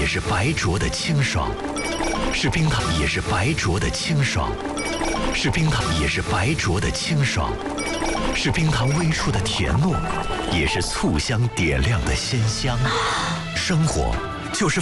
是白灼的清爽，是冰糖也是白灼的清爽，是冰糖也是白灼的清爽，是冰糖微出的甜糯，也是醋香点亮的鲜香。生活就是